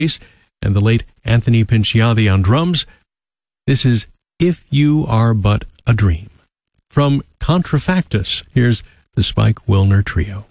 and the late Anthony Pinciati on drums. This is If You Are But a Dream. From Contrafactus, here's the Spike Wilner Trio.